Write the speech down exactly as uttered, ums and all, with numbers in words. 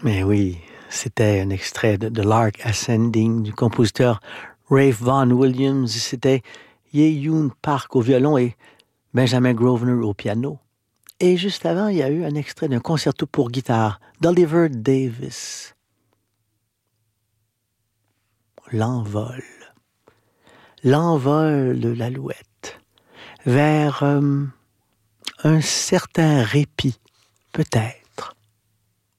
Mais oui, c'était un extrait de The Lark Ascending du compositeur Ralph Vaughan Williams. C'était Ye-Yoon Park au violon et Benjamin Grosvenor au piano. Et juste avant, il y a eu un extrait d'un concerto pour guitare d'Oliver Davis. L'envol. L'envol de l'alouette vers euh, un certain répit, peut-être.